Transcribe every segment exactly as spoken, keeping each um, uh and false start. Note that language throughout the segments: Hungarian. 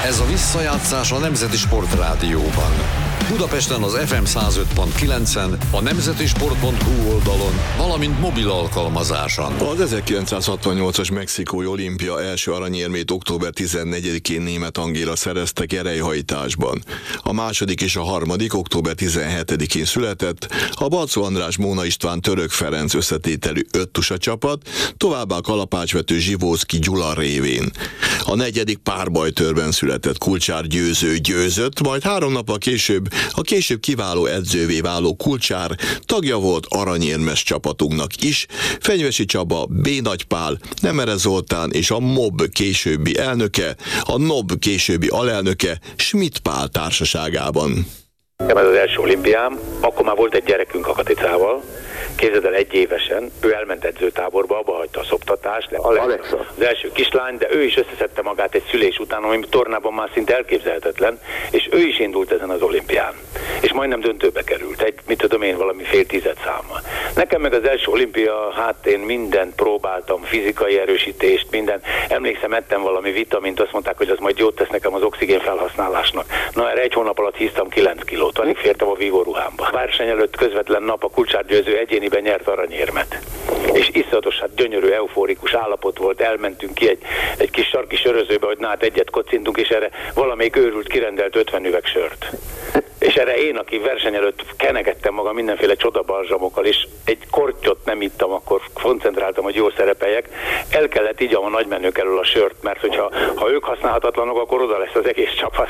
Ez a visszajátszás a Nemzeti Sportrádióban. Budapesten az ef em száz öt pont kilencen, a nemzeti sport pont hu oldalon, valamint mobil alkalmazáson. Az ezerkilencszázhatvannyolcas mexikói olimpia első aranyérmét október tizennegyedikén Németh Angéla szerezte kerékhajtásban. A második és a harmadik október tizenhetedikén született, a Balczó András Móna István Török Ferenc összetételű öttusa csapat, továbbá kalapácsvető Zsivóczky Gyula révén. A negyedik párbajtőrben született Kulcsár Győző győzött, majd három nappal később a később kiváló edzővé váló Kulcsár tagja volt aranyérmes csapatunknak is, Fenyvesi Csaba, B. Nagy Pál, Nemere Zoltán és a MOB későbbi elnöke, a NOB későbbi alelnöke Schmidt Pál társaságában. Ez az első olimpiám, akkor már volt egy gyerekünk a Katicával, képzeld el, egy évesen, ő elment edzőtáborba, abba hagyta a szoptatást, Alexa, az első kislány, de ő is összeszedte magát egy szülés után, ami tornában már szinte elképzelhetetlen, és ő is indult ezen az olimpián. És majdnem döntőbe került, egy, mit tudom én, valami fél tized számmal. Nekem meg az első olimpia, hát én mindent próbáltam, fizikai erősítést, minden. Emlékszem, ettem valami vitamint, azt mondták, hogy az majd jót tesz nekem az oxigén felhasználásnak. Na, erre egy hónap alatt híztam kilenc kilót, alig fértem a vívó ruhámba. Verseny előtt közvetlen nap a Kulcsár Győző egyéniben nyert aranyérmet. És iszonyatos, hát gyönyörű, eufórikus állapot volt, elmentünk ki egy, egy kis sarki sörözőbe, hogy na hát egyet kocintunk, és erre valamelyik őrült kirendelt ötven üveg sört. És erre én, aki verseny előtt kenegettem magam mindenféle csodabalzsamokkal, és egy kortyot nem ittam, akkor koncentráltam, hogy jól szerepeljek, el kellett igyam a nagymenők elől a sört, mert hogyha ha ők használhatatlanok, akkor oda lesz az egész csapat.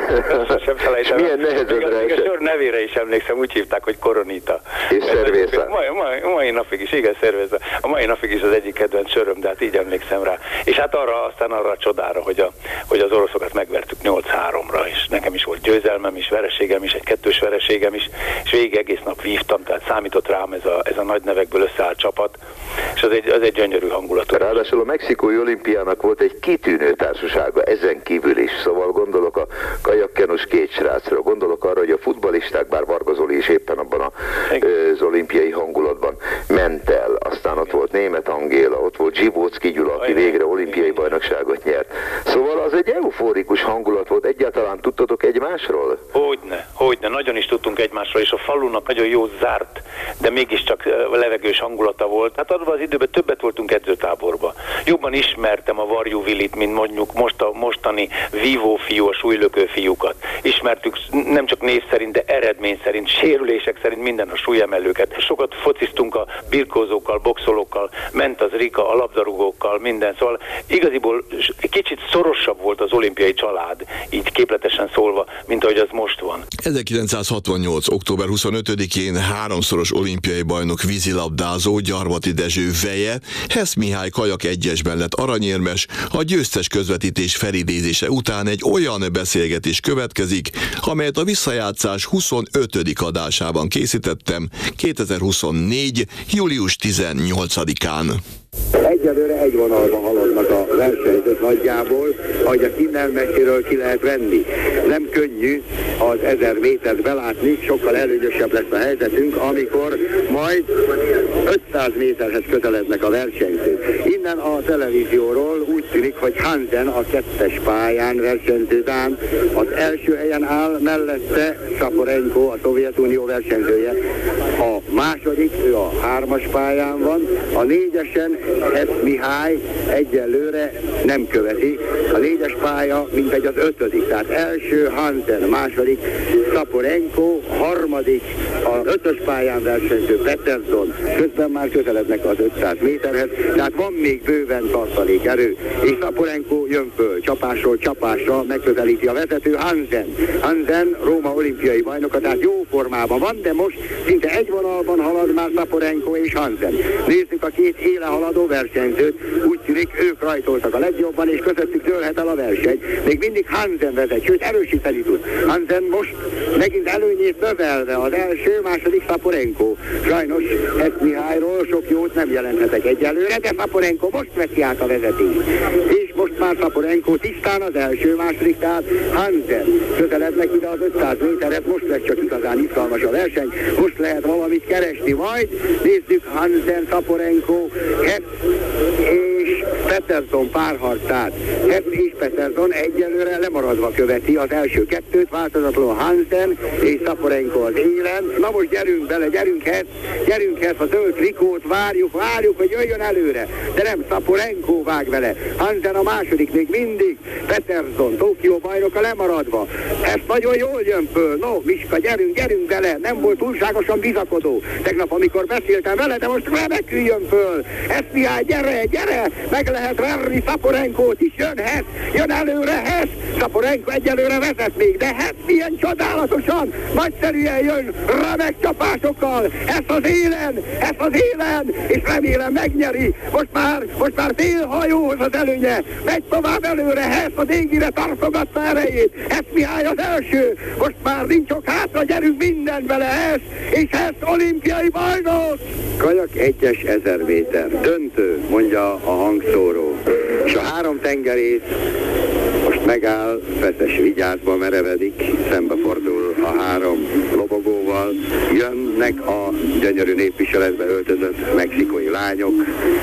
Sem felejtem. Milyen nehezedre a sör nevére is emlékszem, úgy hívták, hogy Koronita. És szervészá. Mai, mai, mai napig is, igen, szervészá. A mai napig is az egyik kedvenc söröm, de hát így emlékszem rá. És hát arra, aztán arra a csodára, hogy, a, hogy az oroszokat megvertük nyolc háromra, és nekem is volt győzelmem is, vereségem is, egy kettős vereségem is, és végig egész nap vívtam, tehát számított rám ez a, ez a nagy nevekből összeállt csapat, és az egy, az egy gyönyörű hangulat. Ráadásul a mexikói olimpiának volt egy kitűnő társasága, ezen kívül is, szóval gondolok a kajakkenus két srácra, gondolok arra, hogy a futballisták, bár Varga Zoli is éppen abban a, az olimpiai hangulatban ment el, aztán ott volt Németh Angéla, ott volt Zsivóczky Gyula, aki végre olimpiai bajnokságot nyert. Szóval az egy euforikus hangulat volt, egyáltalán tudtatok egymásról? Hogyne, hogyne, nagyon is tudtunk egymásról, és a falunak nagyon jó zárt, de mégiscsak levegős hangulata volt. Hát abban az időben többet voltunk edzőtáborban. Jobban ismertem a Varjú Vilit, mint mondjuk most a mostani vívó fiú, a súlylökő fiúkat. Ismertük nem csak név szerint, de eredmény szerint, sérülések szerint minden a súlyemelőket. Sokat fociztunk a birkózókkal, boxolókkal, ment az Rika, a labdarúgókkal, minden. Szóval igaziból kicsit szorosabb volt az olimpiai család, így képletesen szólva, mint ahogy az most van. ezerkilencszázhatvannyolc. október huszonötödikén háromszoros olimpiai bajnok vízilabdázó Gyarmati Dezső veje, Hess Mihály kajak egyesben lett aranyérmes, a győztes közvetítés felidézése után egy olyan beszélgetés következik, amelyet a visszajátszás huszonötödik adásában készítettem kétezer-huszonnégy. július tizennyolcadikán. Egyelőre egy vonalban haladnak a versenyzők nagyjából, ahogy a innen messziről ki lehet venni. Nem könnyű az ezer métert belátni, sokkal előnyösebb lesz a helyzetünk, amikor majd ötszáz méterhez közelednek a versenyzők. Innen a televízióról úgy tűnik, hogy Hansen a kettes pályán versenyző dán az első helyen áll, mellette Saporenko, a Szovjetunió versenyzője. A második, ő a hármas pályán van, a négyesen Hess Mihály egyelőre nem követi. A négyes pálya mintegy az ötödik, tehát első Hansen, második Saporenko, harmadik a ötös pályán versenyző Peterson, közben már közelednek az ötszáz méterhez, tehát van még bőven tartalékerő, és Saporenko jön föl, csapásról csapásra megközelíti a vezető Hansen. Hansen Róma olimpiai bajnoka, tehát jó formában van, de most szinte egy vonalban halad már Saporenko és Hansen. Nézzük a két éle haladó versenyzőt, úgy tűnik ők rajtoltak a legjobban, és közöttük dőlhet el a verseny. Még mindig Hansen vezet, sőt erősíteni tud. Hansen most megint előnyét növelve, az első, második Saporenko. Sajnos Hess Mihályról sok jót nem jelenthetek egyelőre, de Saporenko most veszi át a vezetést. És most már Saporenko tisztán az első, második, tehát Hansen közelednek ide az ötszáz méteret, most lesz csak igazán izgalmas a verseny, most lehet valamit keresni, majd nézzük Hansen, Saporenko, Hess és Peterson párharcát. Hess és Peterson egyelőre lemaradva követi az első kettőt, változatlanul Hansen és Szaporenko az élen. Na most gyerünk bele, gyerünk Hess, gyerünk Hess, a zöld trikót, várjuk, várjuk, hogy jöjjön előre. De nem, Szaporenko vág vele. Hansen a második még mindig. Peterson, Tokió bajnoka lemaradva. Hess nagyon jól jön föl. No, Miska, gyerünk, gyerünk bele. Nem volt túlságosan bizakodó. Tegnap, amikor beszéltem vele, de most remekül jön föl. Hess Mihály, gyere, gyere! Meg lehet verni Szaporenkót is. Jön Hess, jön előre Hess. Szaporenko egyelőre vezet még, de Hess milyen csodálatosan, nagyszerűen jön, remek csapásokkal. Hess az élen, Hess az élen, és remélem megnyeri. Most már, most már félhajóhoz az előnye. Megy tovább előre Hess, az égire tartogatta erejét. Hess Mihály az első. Most már nincs ok hátra, gyerünk minden vele Hess, és Hess olimpiai bajnok. Kajak egyes ezer méter. Döntő, mondja a hangszóró. És a három tengerész most megáll, feszes vigyázba merevedik, szembefordul a három lobogóval. Jönnek a gyönyörű népviseletbe öltözött mexikói lányok.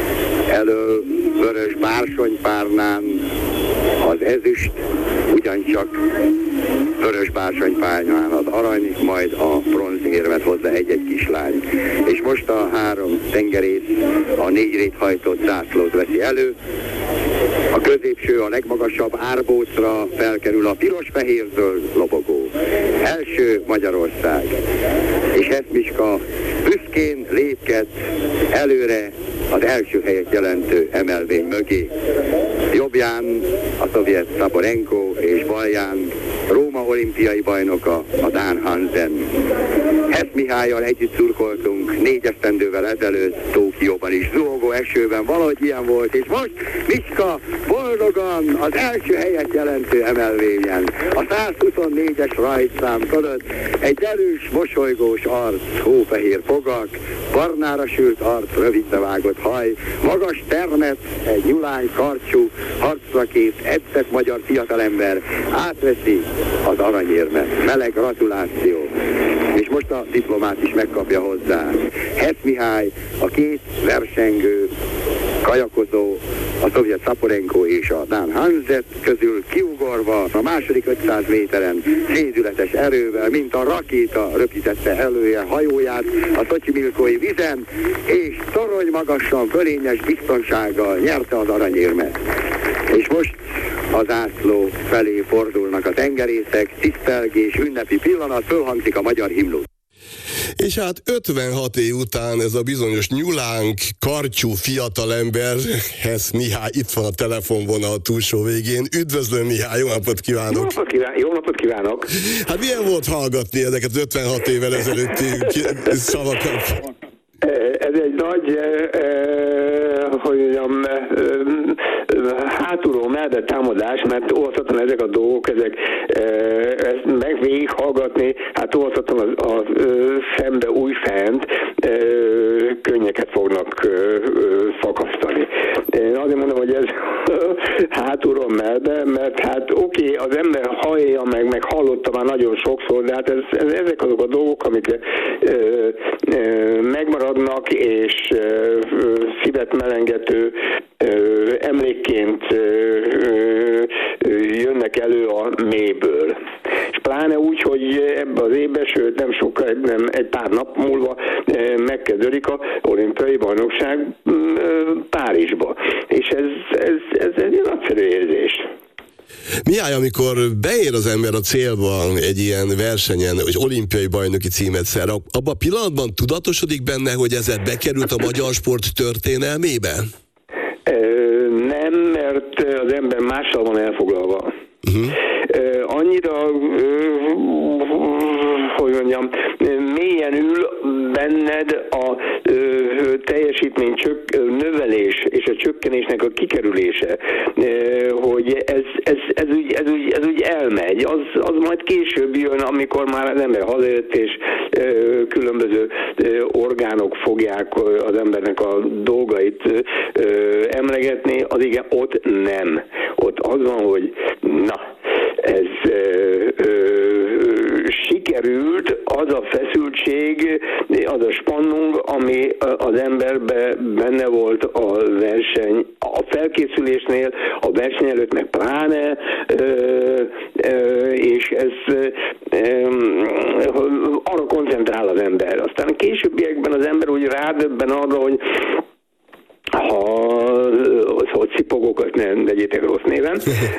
Elől vörös bársonypárnán az ezüst, ugyancsak vörös bársonypárnán az arany, majd a bronzérmet hozza egy-egy kislány. És most a három tengerész a négy rét hajtott zászlót veszi elő. A középső, a legmagasabb árbócra felkerül a piros-fehér-zöld lobogó. Első Magyarország. És Hess Miska büszkén lépked előre az első helyet jelentő emelvény mögé. Jobbján a szovjet Szaporenko és balján Róma olimpiai bajnoka, a dán Hansen. Hess Mihályal együtt szurkoltunk négy esztendővel ezelőtt Tokióban is, zuhogó esőben, valahogy ilyen volt, és most Miska boldogan az első helyet jelentő emelvényen. A száz huszonnégyes rajtszám fölött egy erős, mosolygós arc, hófehér fogak, barnára sült arc, rövidre vágott haj, magas termet, egy nyulány karcsú, harcra kész, edzett magyar fiatalember átveszi az aranyérmet. Meleg gratuláció. És most a diplomát is megkapja hozzá. Hess Mihály, a két versengő, kajakozó, a szovjet Szaporenko és a dán Hansen közül kiugorva a második ötszáz méteren szédületes erővel, mint a rakéta röpítette elője hajóját a Szotyimilkói vizen, és torony magasan, fölényes biztonsággal nyerte az aranyérmet. És most a zászló felé fordulnak a tengerészek, tisztelgés, ünnepi pillanat, fölhangzik a magyar himnusz. És hát ötvenhat év után ez a bizonyos nyulánk, kartyú fiatalember, Hess Mihály itt van a telefonvonal túlsó végén. Üdvözlöm, Mihály, jó napot kívánok! Jó napot, kíván, jó napot kívánok! Hát milyen volt hallgatni ezeket ötvenhat évvel ezelőtti szavakat? Ez egy nagy, hogy mondjam, hátulról melbe támadás, mert olvashatom ezek a dolgok, ezek ezt meg végig hallgatni, hát olvashatom az, az szembe újfent, könnyeket fognak fakasztani. Én azért mondom, hogy ez hátulról melbe, mert hát oké, okay, az ember hallja meg, meg hallotta már nagyon sokszor, de hát ez, ez, ezek azok a dolgok, amik ö, ö, megmaradnak, és ö, szívet melengető ö, emlékként ö, ö, jönnek elő a mélyből. És pláne úgy, hogy ebben az évben, sőt nem sokkal, nem, egy pár nap múlva ö, megkezdődik a olimpiai bajnokság ö, Párizsba. És ez, ez, ez egy nagyszerű érzés. Mihály, amikor beér az ember a célba egy ilyen versenyen, hogy olimpiai bajnoki címet szer, abban a pillanatban tudatosodik benne, hogy ezzel bekerült a magyar sport történelmébe? Nem, mert az ember mással van elfoglalva. Uh-huh. Annyira, hogy mondjam, mélyen ül benned a teljesítmény csök, növelés és a csökkenésnek a kikerülése, hogy ez, ez, ez, úgy, ez, úgy, ez úgy elmegy. Az, az majd később jön, amikor már az ember hazajött, és különböző orgánok fogják az embernek a dolgait emlegetni, az igen, ott nem. Ott az van, hogy na, ez ö, ö, siker sikerült az a feszültség, az a spannung, ami az emberben benne volt a verseny, a felkészülésnél, a verseny előtt meg pláne, és ez arra koncentrál az ember. Aztán a későbbiekben az ember úgy rádöbben arra, hogy ha hogy cipogokat nem vegyétek rossz néven,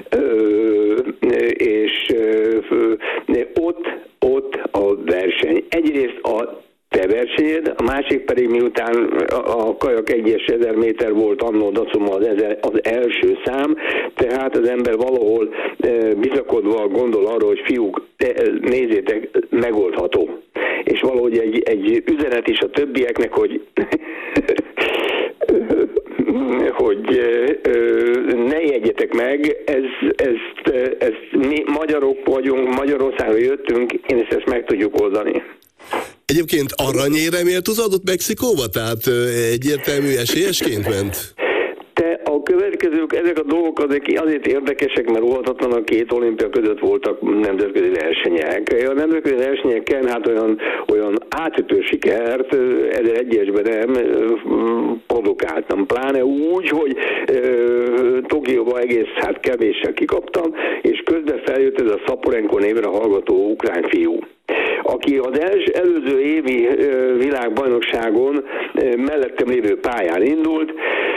és ott, ott a verseny. Egyrészt a te versenyed, a másik pedig miután a kajak egyes ezer méter volt annó dacuma az, az első szám, tehát az ember valahol bizakodva gondol arra, hogy fiúk, nézzétek, megoldható. És valahogy egy, egy üzenet is a többieknek, hogy hogy ne jegyetek meg, ez, ezt, ezt mi magyarok vagyunk, Magyarországra jöttünk, én ezt, ezt meg tudjuk oldani. Egyébként aranyéremért húzódott Mexikóba? Tehát egyértelmű esélyesként ment? Te a következők, ezek a dolgok azért, azért érdekesek, mert óhatatlan a két olimpia között voltak nemzetközi versenyek. A nemzetközi versenyeken hát olyan, olyan átütő sikert ezeregyesben nem produkáltam. Pláne úgy, hogy Tokióban egész hát kevéssel kikaptam, és közben feljött ez a Szaporenko névre hallgató ukrán fiú, aki az els, előző évi világbajnokságon mellettem lévő pályán indult,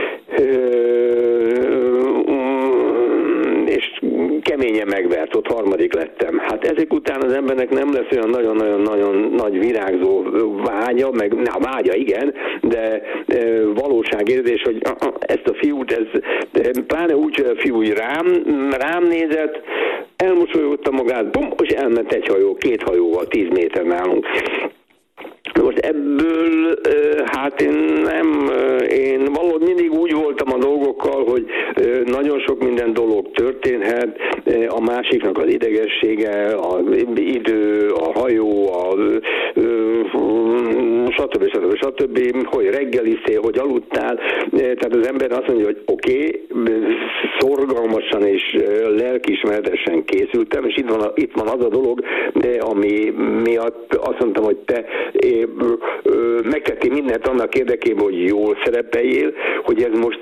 és keményen megvert, ott harmadik lettem. Hát ezek után az embernek nem lesz olyan nagyon-nagyon-nagyon nagy virágzó vágya, meg na, vágya igen, de valóságérzés, hogy ezt a fiút, ez pláne úgy, hogy a fiú rám, rám nézett, elmosolyogta magát, bum, és elment egy hajó, két hajóval, tíz méter nálunk. Most ebből, hát én nem, én valahogy mindig úgy voltam a dolgokkal, hogy nagyon sok minden dolog történhet, a másiknak az idegessége, az idő, a hajó, a stb. stb. stb. Hogy reggeliztél, hogy aludtál, tehát az ember azt mondja, hogy oké, okay, szorgalmasan és lelkiismeretesen készültem, és itt van, itt van az a dolog, ami miatt azt mondtam, hogy te megtettél mindent annak érdekében, hogy jól szerepeljél, hogy ez most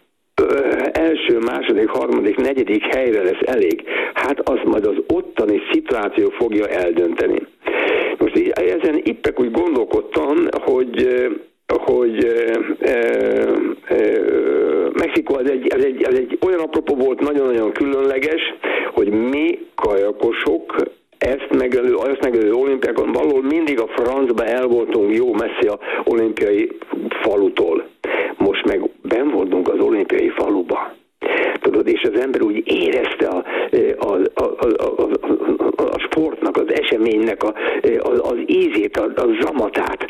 első, második, harmadik, negyedik helyre lesz elég. Hát azt majd az ottani szituáció fogja eldönteni. Most ezen éppek úgy gondolkodtam, hogy hogy e, e, Mexikó az egy, az, egy, az egy olyan apropó volt, nagyon-nagyon különleges, hogy mi kajakosok ezt megelő, azt megelő olimpiákon valahol mindig a francba el voltunk jó messze a olimpiai falutól. Most meg benn voltunk az olimpiai faluba. Tudod, és az ember úgy érezte a, a, a, a, a, a sportnak, az eseménynek a, az, az ízét, a, a zamatát.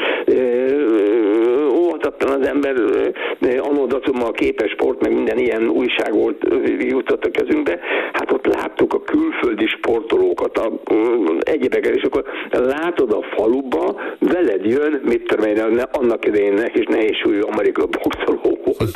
Óvatatlan az ember anno dacummal a képes sport, meg minden ilyen újság volt, jutott a kezünkbe. Hát ott láttuk a külföldi sportolókat, a, egyébeket, és akkor látod a faluba, veled jön, mit tudom én, annak idején és nehéz súlyú amerikai boxoló volt.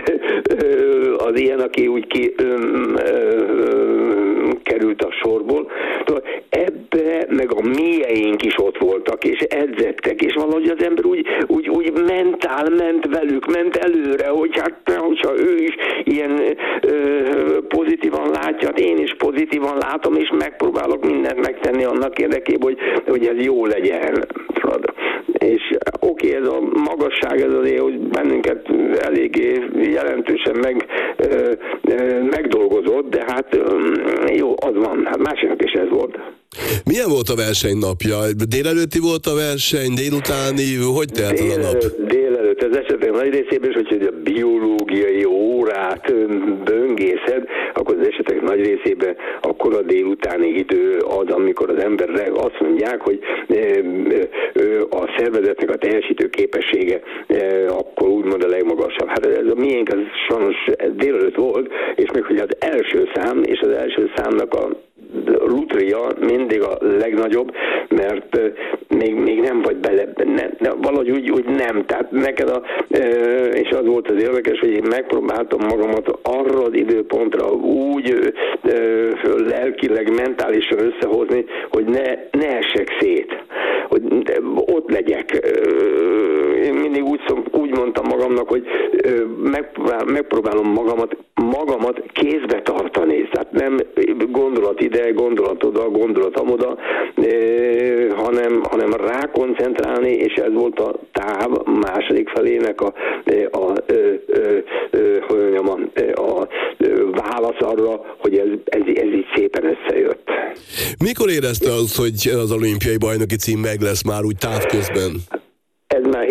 Az ilyen, aki úgy ki, ö, ö, ö, került a sorból. Ebbe meg a mélyeink is ott voltak, és edzettek, és valahogy az ember úgy, úgy, úgy mentál, ment velük, ment előre, hogy hát, hogyha ő is ilyen ö, pozitívan látja, hát én is pozitívan látom, és megpróbálok mindent megtenni annak érdekében, hogy, hogy ez jó legyen. És oké, okay, ez a magasság, ez azért, hogy bennünket eléggé jelentősen meg, ö, ö, megdolgozott, de hát ö, jó, az van, hát másiknak is ez volt. Milyen volt a verseny napja? Délelőtti volt a verseny, délutáni, hogy telt az a nap? Délelőtt, az esetek nagy részében is, hogy a biológiai órát böngészed, akkor az esetek nagy részében akkor a délutáni idő az, amikor az emberre azt mondják, hogy a szervezetnek a teljesítő képessége akkor úgymond a legmagasabb. Hát ez a miénk, az sajnos délelőtt volt, és még hogy az első szám, és az első számnak a lutria mindig a legnagyobb, mert még, még nem vagy bele, ne, valahogy úgy, úgy nem. Tehát neked a, és az volt az érdekes, hogy én megpróbáltam magamat arra az időpontra úgy lelkileg, mentálisan összehozni, hogy ne, ne essek szét, hogy ott legyek. Én mindig úgy, úgy mondtam magamnak, hogy megpróbál, megpróbálom magamat, magamat kézbe tartani, tehát nem gondolat ide, gondolat oda, gondolat amoda, hanem, hanem rákoncentrálni, és ez volt a táv második felének a, a, a, a, a, a, a válasz arra, hogy ez, ez, ez így szépen összejött. Mikor érezte azt, hogy az olimpiai bajnoki cím meg lesz már úgy távközben? Ez már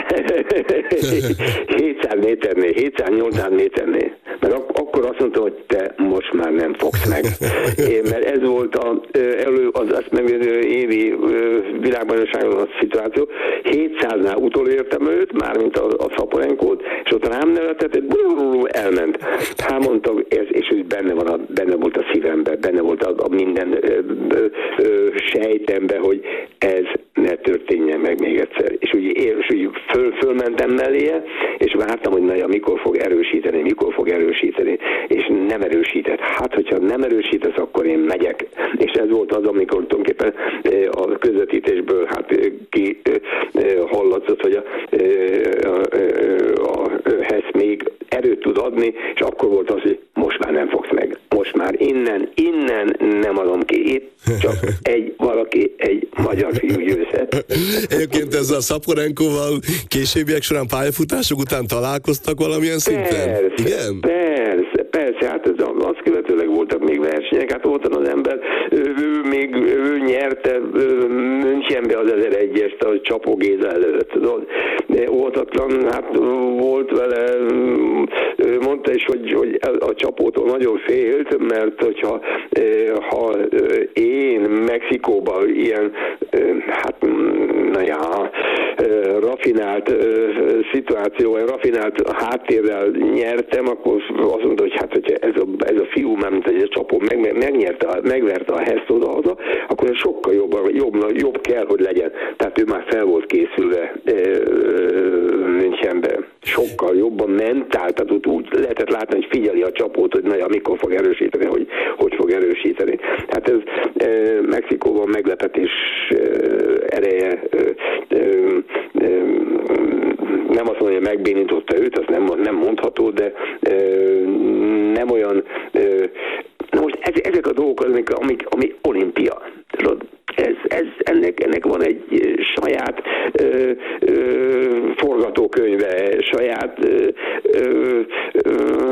hétszáz méternél, hétszáz-nyolcszáz méternél. Mert ak- akkor azt mondta, hogy te most már nem fogsz meg. É, mert ez volt a, elő, az azt megnéző évi világbajnokságon a szituáció. hétszáznál utolértem őt, mármint a, a Szaporenkót, és ott rám nevetett, elment. Hát mondtam, ez, és úgy benne, van a, benne volt a szívemben, benne volt a, a minden ö, ö, ö, sejtemben, hogy ez ne történjen meg még egyszer. És úgy, és úgy föl, fölmentem melléje, és vártam, hogy na ja, mikor fog erősíteni, mikor fog erősíteni, és nem erősített. Hát, hogyha nem erősítesz, akkor én megyek. És ez volt az, amikor tulajdonképpen a közvetítésből hát ki hallatszott, hogy a, a, a, a Hess még erőt tud adni, és akkor volt az, hogy most már nem fogsz meg. Most már innen, innen nem adom ki. Itt csak egy valaki, egy magyar fiú győzhet. Egyébként ezzel a Szaporenkóval későbbiek során pályafutások után találkoztak valamilyen szinten? Persze, igen? persze, persze. Hát ez, azt követőleg voltak még versenyek, hát voltan az ember, ő, ő még ő nyerte Münchenbe az ezeregyest a Csapó Géza előtt. De óhatatlan, hát volt vele, mondta is, hogy, hogy a Csapótól nagyon félt, mert hogyha ha én Mexikóban ilyen, hát na ja, rafinált szituáció, vagy rafinált háttérrel nyertem, akkor azt mondta, hogy hát, hogyha ez a, ez a fiú, már mint egy a Csapó meg, megnyerte, megverte a Heszt oda-haza, akkor ez sokkal jobb, jobb, jobb kell, hogy legyen. Tehát ő már fel volt készülve Münchenbe. Sokkal jobban mentál, tehát úgy, úgy lehetett látni, hogy figyeli a Csapót, hogy na ja, mikor fog erősíteni, hogy hogy fog erősíteni. Hát ez e, Mexikóban meglepetés e, ereje e, e, e, nem azt mondja, hogy megbénította őt, az nem, nem mondható, de e, nem olyan e, na most ez, ezek a dolgok, amik, amik, amik olimpia. Ez, ez, ennek, ennek van egy saját ö, ö, forgatókönyve, saját ö, ö, ö,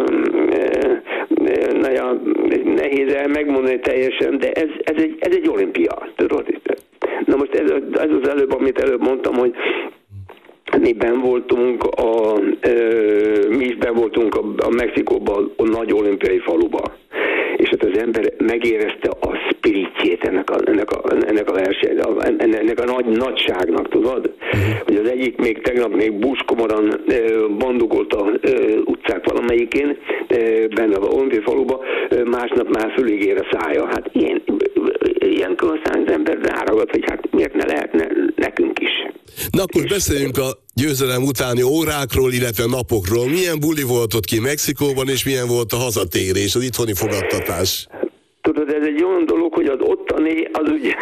ö, na ja, nehéz el megmondani teljesen, de ez, ez, egy, ez egy olimpia. Tudod? Na most ez, ez az előbb, amit előbb mondtam, hogy mi benn voltunk, a, ö, mi is benn voltunk a, a Mexikóban, a nagy olimpiai faluban. És hát az ember megérezte a spiritjét ennek a, ennek a, ennek a verseny, ennek a nagy nagyságnak, tudod? Hogy az egyik még tegnap még buskomoran bandukolt a utcák valamelyikén, benne az olimpiai faluban, másnap már fülig ér a szája. Hát ilyen, ilyenkor aztán az ember ráragad, hogy hát miért ne lehetne nekünk is. Na akkor beszéljünk a győzelem utáni órákról, illetve napokról. Milyen buli volt ott ki Mexikóban, és milyen volt a hazatérés, az itthoni fogadtatás? Tudod, ez egy olyan dolog, hogy az ottani, az úgy,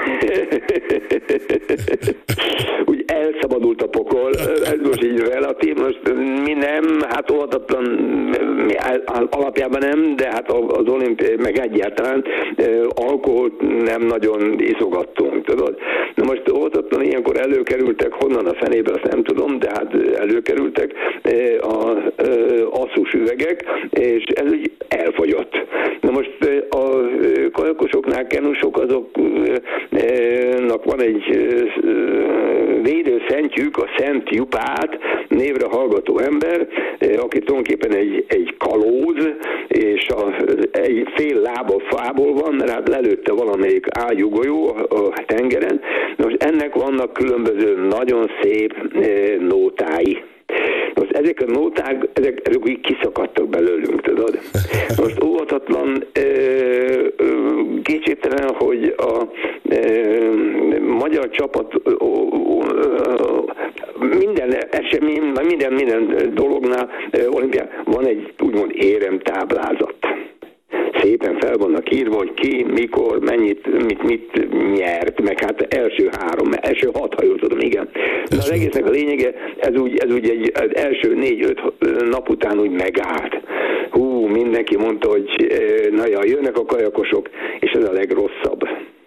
úgy elszabadult a pokol, ez most így relatív, most mi nem, hát óvatatlan, mi alapjában nem, de hát az olimpiai, meg egyáltalán alkoholt nem nagyon iszogattunk, tudod. Na most óvatatlan ilyenkor előkerültek, honnan a fenébe, azt nem tudom, de hát előkerültek az asszus üvegek, és ez úgy elfogyott. Na most a kajakosoknál, kenusok, azoknak van egy védőszentjük, a Szent Jupát névre hallgató ember, aki tulajdonképpen egy, egy kalóz, és a, egy fél lába fából van, mert hát lelőtte valamelyik ágyúgolyó a tengeren. Most ennek vannak különböző nagyon szép nótái. Most ezek a nóták, ezek, ezek úgy kiszakadtak belőlünk, tudod? Most óvatatlan, kétségtelen, hogy a e, magyar csapat ó, ó, minden esemény, minden, minden dolognál, olimpián van egy úgymond éremtáblázat. szépen fel vannak írva, hogy ki, mikor, mennyit, mit, mit nyert, meg hát első három, első hat, ha jól tudom, igen. De az egésznek a lényege, ez úgy, ez úgy egy, az első négy-öt nap után úgy megállt. Hú, mindenki mondta, hogy na ja, jönnek a kajakosok, és ez a legrosszabb.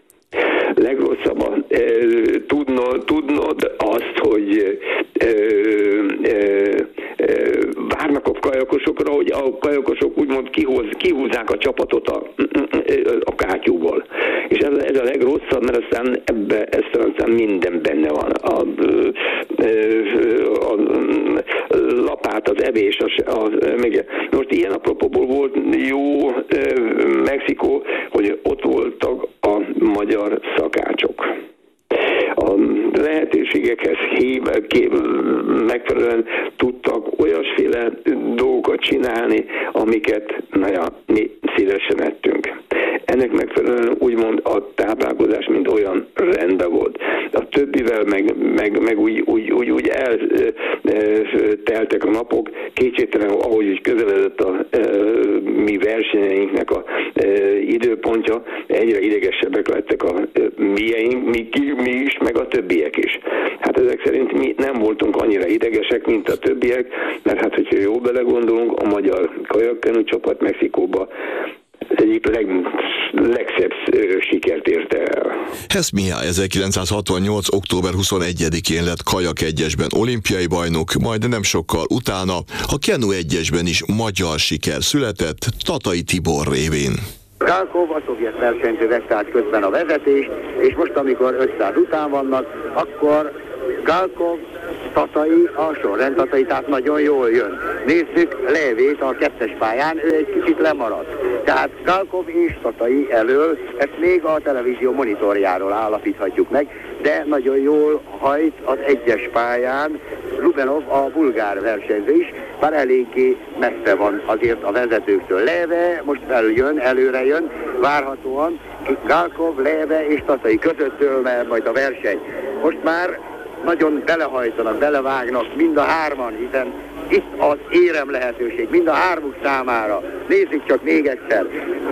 Legrosszabb tudnod, tudnod azt, hogy ö, ö, ö, várnak a kajakosokra, hogy a kajakosok úgymond kihoz, kihúzzák a csapatot a, a kátyúból. És ez, ez a legrosszabb, mert aztán ebbe, ez aztán minden benne van. A, a, a, a lapát, az evés, a, a, még, most ilyen apropóból volt jó Mexikó, hogy ott voltak a magyar szakácsok. A lehetőségekhez megfelelően tudtak olyasféle dolgokat csinálni, amiket na ja, mi szívesen ettünk. Ennek megfelelően úgymond a táplálkozás mind olyan rendben volt. A többivel meg, meg, meg úgy, úgy, úgy, úgy elteltek a napok, kétségtelen, ahogy úgy közeledett a e, mi versenyeinknek a e, időpontja, egyre idegesebbek lettek a e, mieink, mi, mi is, meg a többiek is. Hát ezek szerint mi nem voltunk annyira idegesek, mint a többiek, mert hát, hogyha jól belegondolunk, a magyar kajakkenu csapat Mexikóba az egyik leg, legszebb sikert érte el. Hess Mihály ezerkilencszázhatvannyolc. október huszonegyedikén lett kajak egyesben olimpiai bajnok, majd nem sokkal utána a kenu egyesben is magyar siker született Tatai Tibor révén. Galkov a szovjet versenyző vette át közben a vezetést, és most amikor ötszáz után vannak, akkor Galkov, Tatai, a sorrend Tatai, tehát nagyon jól jön. Nézzük Levét a kettes pályán, ő egy kicsit lemaradt. Tehát Galkov és Tatai elől, ezt még a televízió monitorjáról állapíthatjuk meg, de nagyon jól hajt az egyes pályán Lubenov, a bulgár versenyző is, bár eléggé messze van azért a vezetőktől. Leve most feljön, előre jön, várhatóan Galkov, Leve és Tatai közöttől megy majd a verseny. Most már nagyon belehajtanak, belevágnak mind a hárman, hiszen itt az érem lehetőség, mind a hármuk számára. Nézzük csak még egyszer.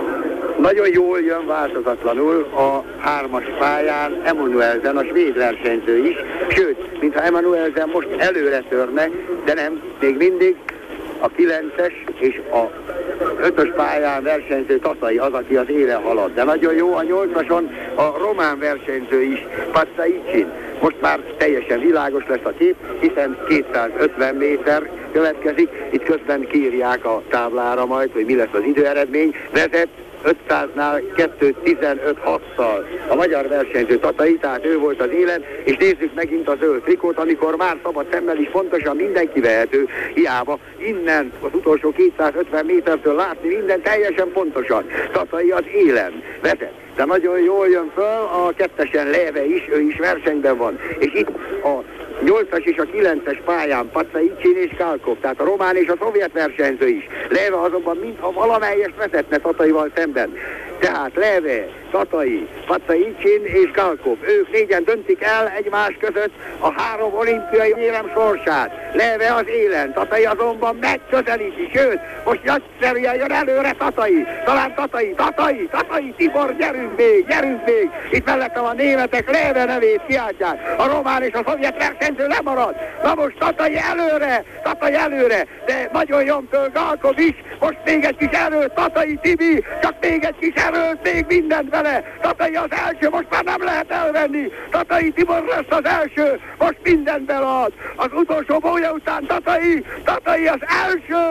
Nagyon jól jön változatlanul a hármas pályán Emanuelsen, a svéd versenyző is, sőt, mintha Emanuelsen most előre törne, de nem, még mindig a kilences és a ötös pályán versenyző Tatai az, aki az élen halad. De nagyon jó a nyolcason a román versenyző is, Pacaicin. Most már teljesen világos lesz a kép, hiszen kétszázötven méter következik. Itt közben kiírják a táblára majd, hogy mi lesz az időeredmény. Vezet ötszáznál kettő tizenöt hattal a magyar versenyző Tatai, tehát ő volt az élen, és nézzük megint a zöld trikót, amikor már szabad szemmel is fontosan mindenki vehető, hiába innen az utolsó kétszázötven métertől látni minden teljesen pontosan. Tatai az élen vezet, de nagyon jól jön föl, a kettesen Leve is, ő is versenyben van, és itt a nyolcas és a kilences pályán Pacaicin és Galkov, tehát a román és a szovjet versenyző is. Leve azonban mintha valamelyest vezetne Tataival szemben. Tehát Leve, Tatai, Pacaicin és Galkov, ők négyen döntik el egymás között a három olimpiai érem sorsát. Leve az élen, Tatai azonban megközelíti, sőt, most nagyszerűen jön előre Tatai. Talán Tatai, Tatai, Tatai, Tibor, gyerünk még, gyerünk még. Itt mellettem a németek Leve nevét kiáltják. A román és a szovjet versenyző lemarad. Na most Tatai előre, Tatai előre, de nagyon jön föl Galkov is. Most még egy kis erőt, Tatai Tibi, csak még egy kis erőt, még mindent vele. Tatai az első, most már nem lehet elvenni. Tatai Tibor lesz az első, most mindent belead. Az utolsó bója után Tatai, Tatai az első.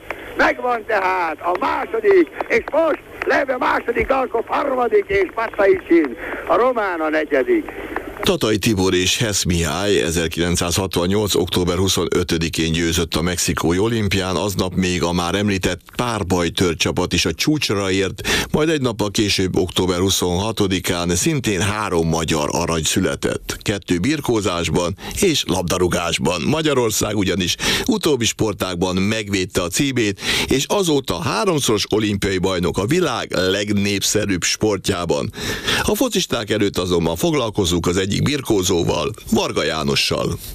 Megvan tehát a második, és most Leve második, Galkov harmadik, és Pacaicin a román a negyedik. Tatai Tibor és Hess Mihály ezerkilencszázhatvannyolc. október huszonötödikén győzött a mexikói olimpián, aznap még a már említett párbajtőr csapat is a csúcsra ért, majd egy nappal később, október huszonhatodikán szintén három magyar arany született, kettő birkózásban és labdarúgásban. Magyarország ugyanis utóbbi sportágban megvédte a címét, és azóta háromszoros olimpiai bajnok a világ legnépszerűbb sportjában. A focisták előtt azonban foglalkozunk az egyik birkózóval, Varga Jánossal.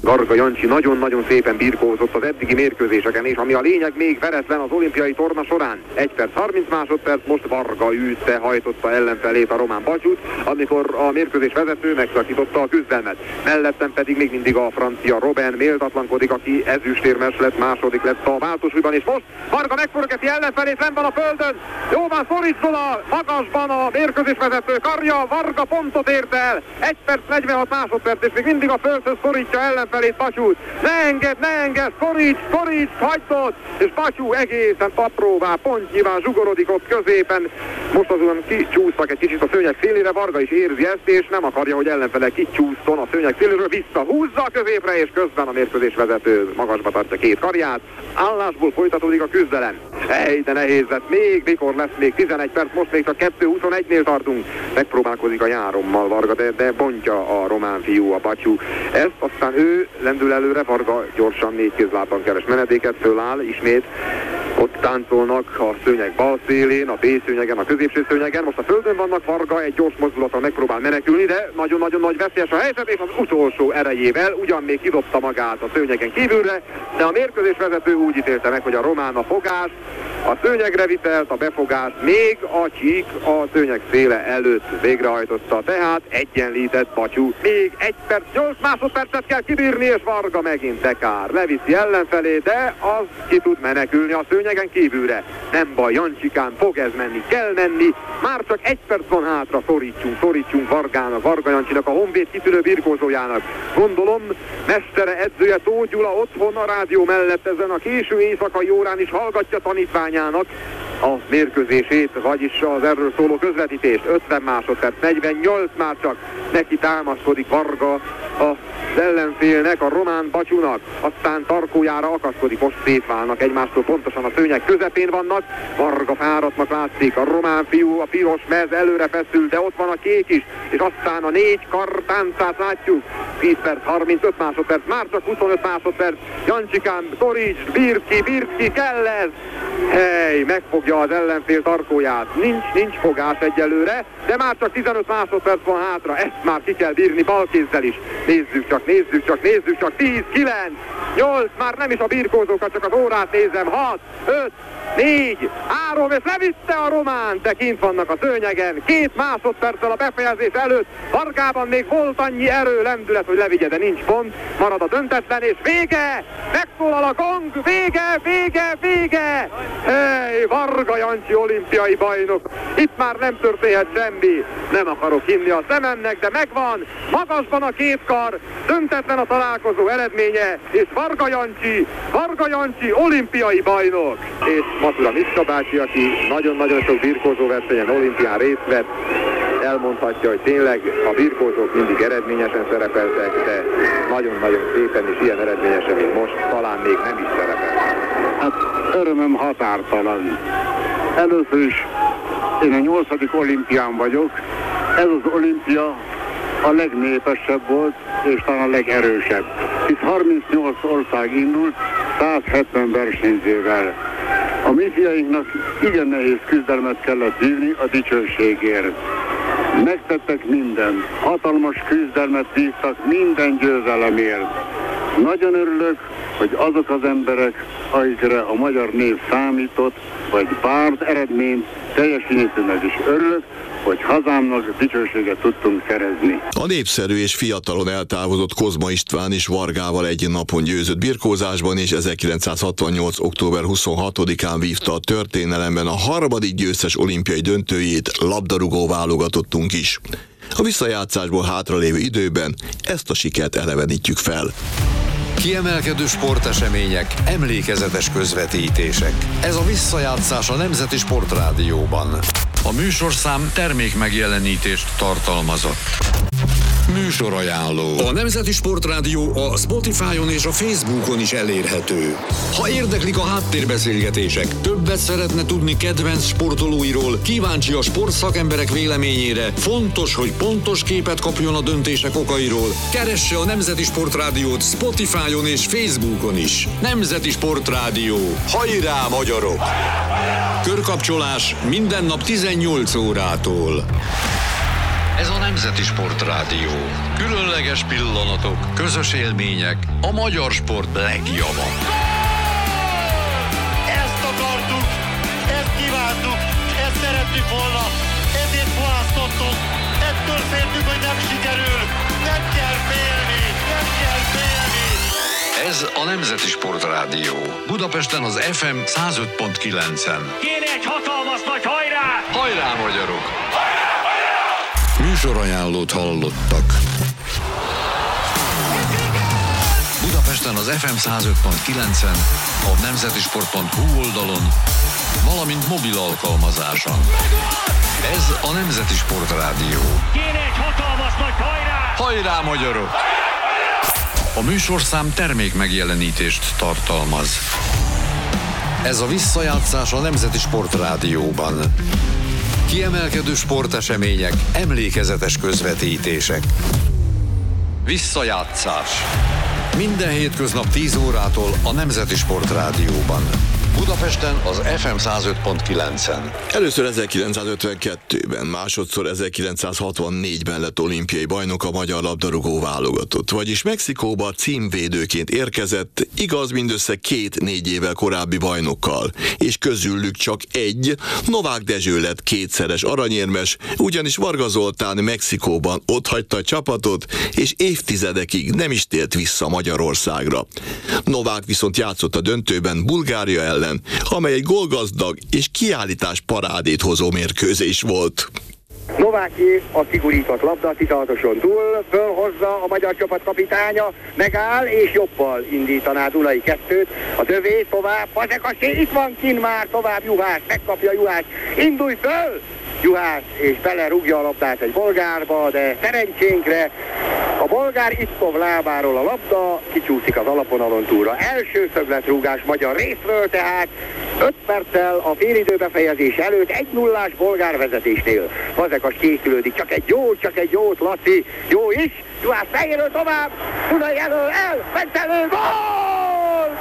Varga Jancsi nagyon-nagyon szépen birkózott az eddigi mérkőzéseken, és ami a lényeg, még veretlen az olimpiai torna során. egy perc harminc másodperc, most Varga űzte, hajtotta ellenfelét, a román Bacsút, amikor a mérkőzés vezető megszakította a küzdelmet. Mellettem pedig még mindig a francia Robben méltatlankodik, aki ezüstérmes lett, második lett a váltósúlyban, és most Varga megforgeti ellenfelét, nem van a földön, jó van, szorítson a magasban a mérkőzés vezető karja, Varga pontot ért el, egy perc negyvenhat másodperc, és még mindig a földhöz szorítja ellenfelét Bacsút. Ne enged, ne enged, szoríts, szoríts, hagyd, és Bacsú egészen apróvá, pontnyiván zsugorodik ott középen. Most azon kicsúsztak egy kicsit a szőnyeg szélére, Varga is érzi ezt, és nem akarja, hogy ellenfele kicsúszton a szőnyeg széléről, visszahúzza a középre, és közben a mérkőzés vezető magasba tartja két karját. Állásból folytatódik a küzdelem. Ej, de nehéz lett, még mikor lesz még tizenegy perc, most még csak kettő huszonegynél tartunk. Megpróbálkozik a járommal Varga, de, de bontja a román fiú, a Bacsú. Ezt aztán ő lendül előre, Varga gyorsan négy kézlábban keres menedéket, föláll ismét. Ott táncolnak a szőnyeg bal szélén, a B szőnyegen, a középső szőnyegen. Most a földön vannak, Varga egy gyors mozdulattal megpróbál menekülni, de nagyon-nagyon nagy veszélyes a helyzet, és az utolsó erejével ugyan még kidobta magát a szőnyegen kívülre, de a mérkőzés vezető úgy ítélte meg, hogy a román a fogás, a szőnyegre vitelt, a befogás, még a csík a szőnyeg széle előtt végrehajtotta, tehát egyenlített Bacsú. Még egy perc, nyolc másodpercet kell kibírni, és Varga megint bekár. Leviszi ellenfelé, de az ki tud menekülni a szőnyegen kívülre. Nem baj, Jancsikán, fog ez menni, kell menni. Már csak egy perc van hátra, szorítsunk, szorítsunk Vargának, Varga Jancsinak, a Honvéd kitűnő birkózójának. Gondolom, mestere, edzője Tóth Gyula otthon a rádió mellett ezen a késő éjszakai órán is hallgatja tanítványának a mérkőzését, vagyis az erről szóló közvetítést. ötven másodperc, negyvennyolc már csak, neki támaszkodik Varga az ellenfélnek, a román Bacsúnak, aztán tarkójára akaszkodik, most szétválnak egymástól, pontosan a szőnyeg közepén vannak, Varga fáradtnak látszik, a román fiú, a piros mez előre feszül, de ott van a kék is, és aztán a négy kar táncát látjuk, tíz perc, harmincöt másodperc, már csak huszonöt másodperc, Jancsikán, szoríts, bírd ki, bírd ki, kell ez! Hely, megfogja az ellenfél tarkóját, nincs, nincs fogás egyelőre, de már csak tizenöt másodperc van hátra, ezt már ki kell bírni balkézzel is. Nézzük csak, nézzük csak, nézzük csak, tíz, kilenc, nyolc, már nem is a birkózókat, csak az órát nézem, hat, öt, négy, három, és levitte a román, de kint vannak a szőnyegen, két másodperccel a befejezés előtt, Vargában még volt annyi erő, lendület, hogy levigye, de nincs pont, marad a döntetlen, és vége, megszólal a gong, vége, vége, vége, hey, Varga Jancsi olimpiai bajnok, itt már nem történhet semmi, nem akarok hinni a szememnek, de megvan, magasban a két kar, döntetlen a találkozó eredménye, és Varga Jancsi, Varga Jancsi olimpiai bajnok, és Matura Miska bácsi, aki nagyon-nagyon sok birkózó versenyen, olimpián részt vett, elmondhatja, hogy tényleg a birkózók mindig eredményesen szerepeltek, de nagyon-nagyon szépen és ilyen eredményesen, mint most, talán még nem is szerepeltek. Hát örömöm határtalan. Először is én a nyolcadik olimpián vagyok. Ez az olimpia a legnépesebb volt, és talán a legerősebb. Itt harmincnyolc ország indult, száz hetven versenyzővel. A mi fiainknak igen nehéz küzdelmet kellett vívni a dicsőségért. Megtettek mindent, hatalmas küzdelmet vívtak minden győzelemért. Nagyon örülök, hogy azok az emberek, akikre a magyar név számított, vagy várt eredményt teljesítőnek is örülök, hogy hazámnak dicsőséget tudtunk szerezni. A népszerű és fiatalon eltávozott Kozma István is Vargával egy napon győzött birkózásban, és ezerkilencszázhatvannyolc. október huszonhatodikán vívta a történelemben a harmadik győztes olimpiai döntőjét, labdarúgó válogatottunk is. A visszajátszásból hátralévő időben ezt a sikert elevenítjük fel. Kiemelkedő sportesemények, emlékezetes közvetítések. Ez a visszajátszás a Nemzeti Sportrádióban. A műsorszám termék megjelenítést tartalmazott. Műsorajánló. A Nemzeti Sportrádió a Spotify-on és a Facebookon is elérhető. Ha érdeklik a háttérbeszélgetések, többet szeretne tudni kedvenc sportolóiról, kíváncsi a sportszakemberek véleményére, fontos, hogy pontos képet kapjon a döntések okairól, keresse a Nemzeti Sportrádiót Spotify-on és Facebookon is. Nemzeti Sportrádió. Hajrá, magyarok! Körkapcsolás minden nap tizennyolc órától. Ez a Nemzeti Sportrádió. Különleges pillanatok, közös élmények, a magyar sport legjava. Ezt akartuk, ezt kívántuk, ezt szerettük volna, ezért választottuk, ettől féltünk, hogy nem sikerül, nem kell félni, nem kell félni. Ez a Nemzeti Sportrádió. Budapesten az ef em száz öt pont kilencen. Kéne egy hatalmas nagy hajrá! Hajrá, magyarok! Műsorajánlót hallottak. Budapesten az ef em száz öt pont kilencen, a nemzetisport pont hu oldalon, valamint mobil alkalmazáson. Ez a Nemzeti Sportrádió. Kéne egy hatalmas nagy hajrá! Hajrá, magyarok! A műsorszám termék megjelenítést tartalmaz. Ez a visszajátszás a Nemzeti Sportrádióban. Kiemelkedő sportesemények, emlékezetes közvetítések. Visszajátszás. Minden hétköznap tíz órától a Nemzeti Sportrádióban. Budapesten az ef em száz öt pont kilencen. Először ezerkilencszázötvenkettőben, másodszor ezerkilencszázhatvannégyben lett olimpiai bajnok a magyar labdarúgó válogatott, vagyis Mexikóba címvédőként érkezett, igaz mindössze két négy évvel korábbi bajnokkal, és közülük csak egy, Novák Dezső lett kétszeres aranyérmes, ugyanis Varga Zoltán Mexikóban otthagyta a csapatot, és évtizedekig nem is tért vissza Magyarországra. Novák viszont játszott a döntőben Bulgária ellen, amely egy gólgazdag és kiállítás parádét hozó mérkőzés volt. Nováki a kigurított labda tizenhatoson túl, fölhozza a magyar csapat kapitánya, megáll és jobbal indítaná Dunai kettőt, a dövé tovább, Fazekas, itt van kint már, tovább Juhász, megkapja Juhász, indulj föl! Juhász és belerúgja a labdát egy bolgárba, de szerencsénkre a bolgár Itkov lábáról a labda kicsúszik az alaponalon túlra. Első szögletrúgás magyar részről, tehát öt perccel a félidő befejezés előtt egy nullás bolgár vezetésnél. Fazekas készülődik, csak egy jót, csak egy jót, Laci, jó is, Juhász fejéről tovább, Dunai elől, el, Bentelő, gól!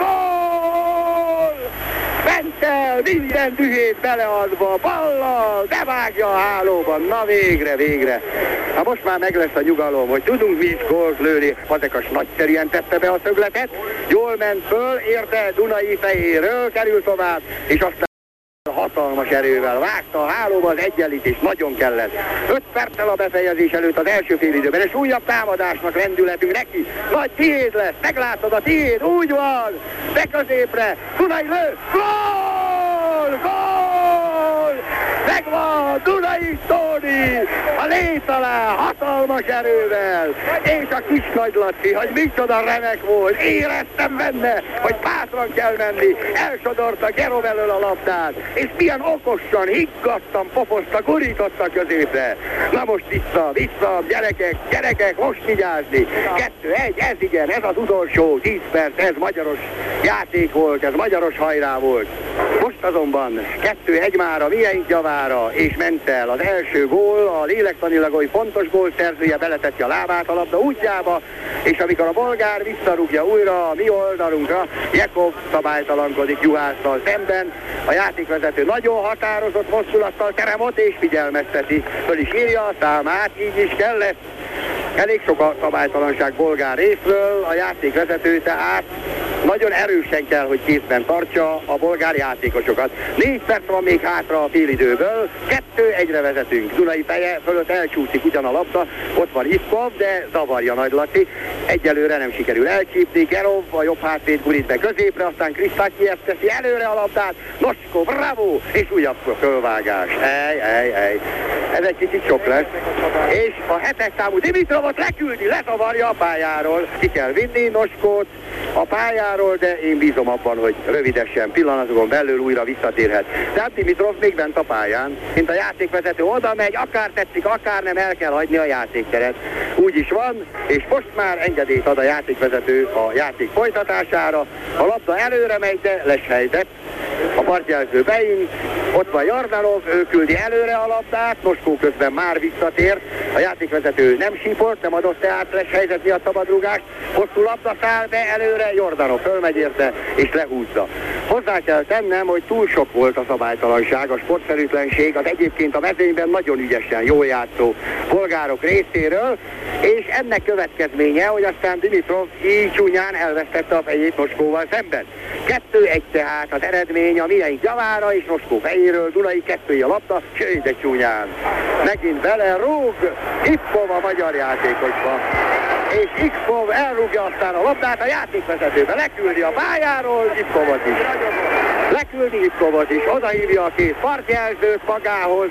Gól! Bentel minden dühét beleadva, ballal, bevágja a hálóban, na végre, végre. Na most már meg lesz a nyugalom, hogy tudunk mi is gólt lőni. Fazekas nagyszerűen tette be a szögletet, jól ment föl, érte Dunai fejéről, kerül tovább, és aztán hatalmas erővel vágta a hálóba az egyenlítés, nagyon kellett. öt perccel a befejezés előtt az első fél időben, és újabb támadásnak lendületünk neki. Nagy tiéd lesz, meglátod a tiéd, úgy van, be középre, Dunai lő, gól, gól, megvan, Dunai Tóni, a lét alá, hatalmas erővel, és a kis nagy Laci, hogy micsoda remek volt, éreztem benne, hogy bátran kell menni, elsodorta Gerom elől a labdát, és milyen okosan, higgadtan pofozta, gurította középre. Na most vissza, vissza, gyerekek, gyerekek, most vigyázni. Kettő, egy, ez igen, ez az utolsó tíz perc, ez magyaros játék volt, ez magyaros hajrá volt. Most azonban kettő egy már a mieink javára, és ment el az első gól, a lélektanilag oly fontos gól szerzője beletette a lábát a labda útjába, és amikor a bolgár visszarúgja újra a mi oldalunkra, Jekov szabálytalankodik Juhásszal szemben, a játékvezető nagyon határozott mozdulattal terem ott és figyelmezteti, föl is írja a számát, így is kellett. Elég sok a szabálytalanság bolgár részről, a játékvezető tehát nagyon erősen kell, hogy kézben tartsa a bolgár játékosokat. Négy perc van még hátra a félidőből, kettő egyre vezetünk. Dunai feje fölött elcsúszik ugyan a labda, ott van Iskov, de zavarja Nagy Laci. Egyelőre nem sikerül elcsípni, Gerov a jobb hátvéd gurít be középre, aztán Krisztákiev teszi előre a labdát, Nosko, bravo, és újabb fölvágás. Ej, ej, ej. Ez egy kicsit sok lesz. És a hetes számú Dimitrovot leküldi, lezavarja a pályáról. Ki kell vinni Noskót a pályáról, de én bízom abban, hogy rövidesen, pillanatokon belül újra visszatérhet. Tehát Dimitrov még bent a pályán, mint a játékvezető oda megy, akár tetszik, akár nem, el kell hagyni a játékteret. Úgy is van, és most már engedélyt ad a játékvezető a játék folytatására. A labda előre megy, de lesz helyzet. A partjelző beint, ott van Jordanov, ő küldi előre a labdát, Noskó közben már visszatért, a játékvezető nem síport, nem adott tehát lesz helyzet miatt szabadrúgást, hosszú labda száll be előre, Jordanov fölmegy érte és lehúzza. Hozzá kell tennem, hogy túl sok volt a szabálytalanság, a sportszerűtlenség, az egyébként a mezőnyben nagyon ügyesen, jól játszó bolgárok részéről, és ennek következménye, hogy aztán Dimitrov így csúnyán elvesztette a fejét Moskóval szemben. Kettő egy tehát az eredmény a mieink javára, és Moskó fejéről Dunai kettői a labda, sőt de csúnyán. Megint bele rúg Ipkov a magyar játékosba. És Ipkov elrúgja aztán a labdát a játékvezetőbe, leküldi a pályáról Ipkovot is. Leküldi Ipkovot is, odahívja a két partjelzőt magához.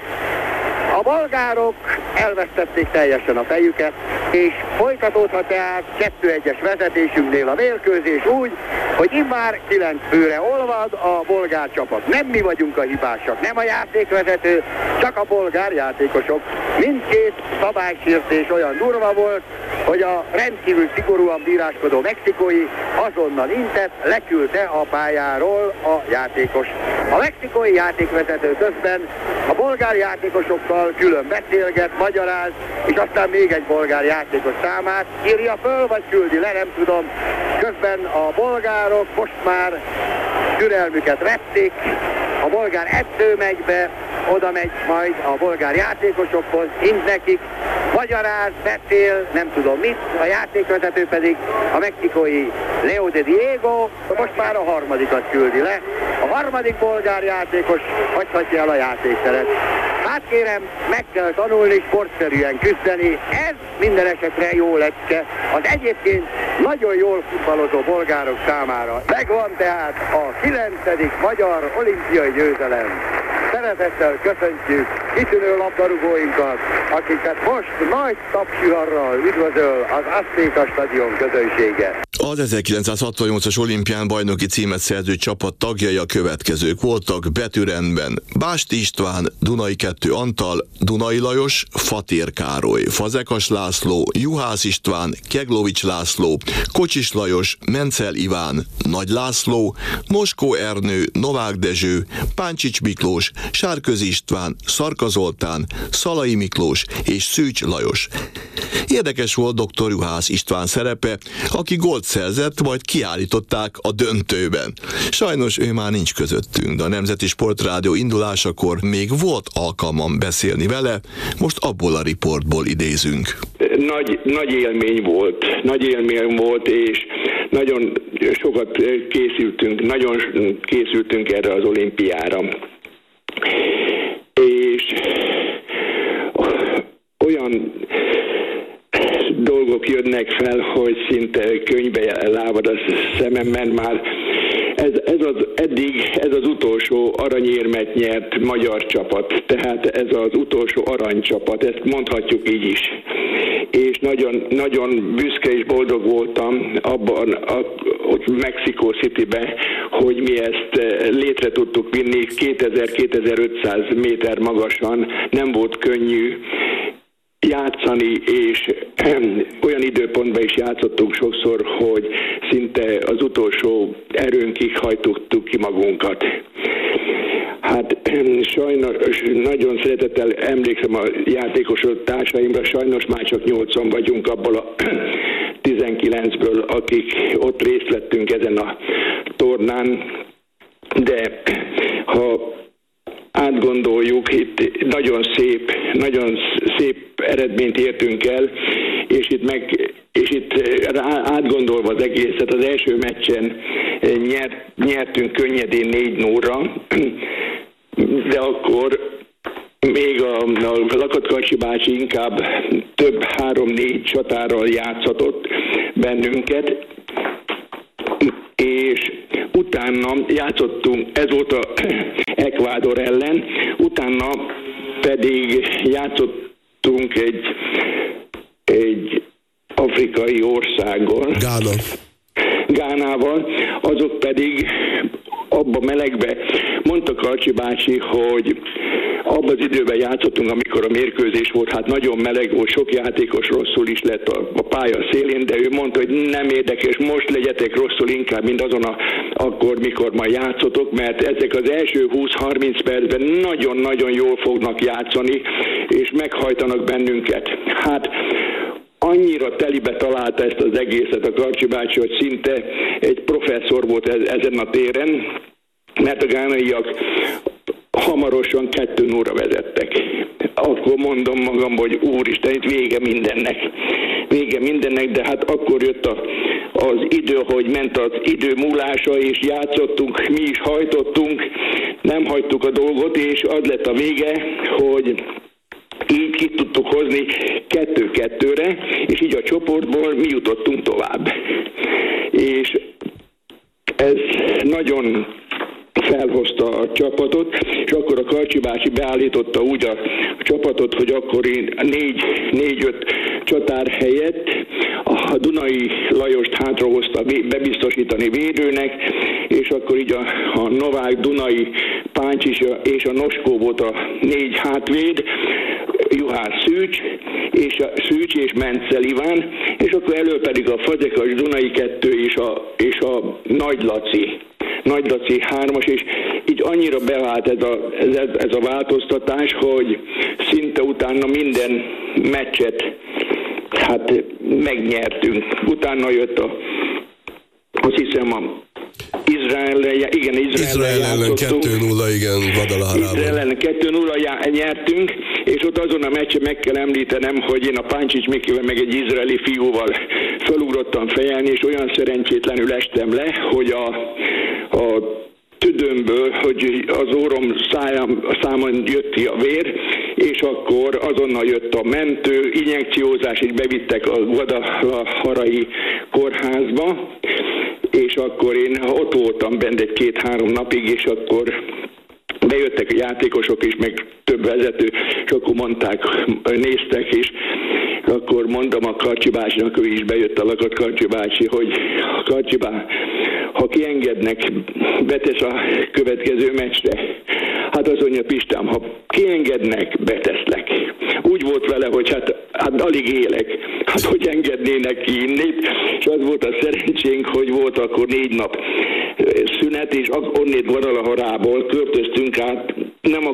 A bolgárok elvesztették teljesen a fejüket, és folytatódhat tehát kettő egyes vezetésünknél a mérkőzés úgy, hogy immár kilenc főre olvad a bolgár csapat. Nem mi vagyunk a hibásak, nem a játékvezető, csak a bolgár játékosok. Mindkét szabálysértés olyan durva volt, hogy a rendkívül szigorúan bíráskodó mexikói azonnal intett, leküldte a pályáról a játékos. A mexikói játékvezető közben a bolgár játékosokkal külön beszélget, magyaráz, és aztán még egy bolgár játékos számát írja föl, vagy küldi le, nem tudom. Közben a bolgárok most már türelmüket vették, a bolgár edző megy be, oda megy majd a bolgár játékosokhoz, int nekik, magyaráz, beszél, nem tudom mit, a játékvezető pedig a mexikói Leo de Diego, most már a harmadikat küldi le. A harmadik bolgár játékos hagyhatja el a játékteret. Hát kérem, meg kell tanulni sportszerűen küzdeni, ez minden esetre jó lecke az egyébként nagyon jól futballozó bolgárok számára. Megvan tehát a kilencedik magyar olimpiai győzelem. Szeretettel köszöntjük kitűnő labdarúgóinkat, akiket most nagy tapsiharral üdvözöl az Aztéka stadion közönsége. Az ezerkilencszázhatvannyolcas olimpián bajnoki címet szerző csapat tagjai a következők voltak betűrendben: Básti István, Dunai kettő Antal, Dunai Lajos, Fatér Károly, Fazekas László, Juhász István, Keglovics László, Kocsis Lajos, Mencel Iván, Nagy László, Moskó Ernő, Novák Dezső, Páncsics Miklós, Sárközi István, Szarka Zoltán, Szalai Miklós és Szűcs Lajos. Érdekes volt dr. Juhász István szerepe, aki gólt szerzett, majd kiállították a döntőben. Sajnos ő már nincs közöttünk, de a Nemzeti Sportrádió indulásakor még volt alkalmam beszélni vele, most abból a riportból idézünk. Nagy, nagy élmény volt, nagy élmény volt, és nagyon sokat készültünk, nagyon készültünk erre az olimpiára. És olyan dolgok jönnek fel, hogy szinte könyvbe lábad a szememben már. Ez, ez az eddig, ez az utolsó aranyérmet nyert magyar csapat, tehát ez az utolsó aranycsapat, ezt mondhatjuk így is. És nagyon, nagyon büszke és boldog voltam abban, a, ott Mexico Citybe, hogy mi ezt létre tudtuk vinni kétezer-kétezer-ötszáz méter magasan, nem volt könnyű játszani, és olyan időpontban is játszottunk sokszor, hogy szinte az utolsó erőnkig hajtottuk ki magunkat. Hát sajnos nagyon szeretettel emlékszem a játékos társaimra, sajnos már csak nyolcan vagyunk abból a tizenkilencből, akik ott részt vettünk ezen a tornán, de ha átgondoljuk, itt nagyon szép, nagyon szép eredményt értünk el, és itt meg, és itt átgondolva az egészet, az első meccsen nyert, nyertünk könnyedén négy nullra, de akkor még a, a Lakatkarcsi bácsi inkább több három-négy csatárral játszhatott bennünket, és utána játszottunk, ez volt a Ecuador ellen, utána pedig játszottunk egy, egy afrikai országgal. Gána. Gánával, azok pedig abba melegbe, mondta Karcsi bácsi, hogy abban az időben játszottunk, amikor a mérkőzés volt, hát nagyon meleg volt, sok játékos rosszul is lett a, a pálya szélén, de ő mondta, hogy nem érdekes, most legyetek rosszul inkább, mint azon a, akkor, mikor majd játszotok, mert ezek az első húsz-harminc percben nagyon-nagyon jól fognak játszani, és meghajtanak bennünket. Hát annyira telibe találta ezt az egészet a Karcsi bácsi, hogy szinte egy professzor volt ezen a téren, mert a gánaiak hamarosan kettő nullra vezettek. akkor mondom magam, hogy úristen, itt vége mindennek. Vége mindennek, de hát akkor jött a, az idő, hogy ment az idő múlása, és játszottunk, mi is hajtottunk, nem hagytuk a dolgot, és az lett a vége, hogy így ki tudtuk hozni kettő-kettőre, és így a csoportból mi jutottunk tovább. És ez nagyon felhozta a csapatot, és akkor a Karcsi bácsi beállította úgy a csapatot, hogy akkor én négy, négy-öt csatár helyett a Dunai Lajost hátrahozta bebiztosítani védőnek, és akkor így a, a Novák, Dunai, Páncsi és a Noskó volt a négy hátvéd, Juhász Szűcs, és a Szűcs és Menccel Iván, és akkor elő pedig a Fazekas Dunai kettő és a, és a Nagy Laci. Nagy Laci hármas, és így annyira bevált ez a, ez, ez a változtatás, hogy szinte utána minden meccset hát megnyertünk. Utána jött a, azt hiszem a Izrael, igen, Izrael ellen kettő nulla, igen, Guadalajarában. Izrael ellen kettő nulla nyertünk, és ott azon a meccsen meg kell említenem, hogy én a Páncsics Mikivel meg egy izraeli fiúval felugrottam fejelni, és olyan szerencsétlenül estem le, hogy a, a tüdőmből, hogy az orrom szájam, számon jött ki a vér, és akkor azonnal jött a mentő, injekciózás, és bevittek a Guadalajarai kórházba, és akkor én ott voltam bent egy két-három napig, és akkor bejöttek a játékosok is, meg több vezető, és akkor mondták, néztek, és akkor mondom a Karcsi bácsinak, ő is bejött a Lakat Karcsi bácsi, hogy Karcsi bá, ha kiengednek, betesz a következő meccsre. Hát az mondja, Pistám, ha kiengednek, beteszlek. Úgy volt vele, hogy hát, hát alig élek. Hát hogy engednének ki innét? És az volt a szerencsénk, hogy volt akkor négy nap szünet, és onnét Guadalajarából költöztünk át, nem a